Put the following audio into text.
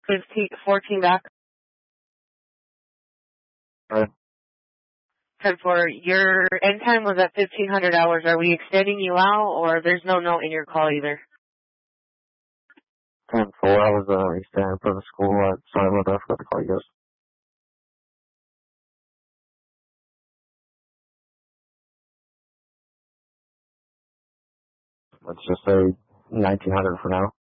14 back. Right. 10-4. Your end time was at 1,500 hours. Are we extending you out, or there's no note in your call either? 10-4, I was extended for the school. Sorry about that, I forgot to call you guys. Let's just say 1,900 for now.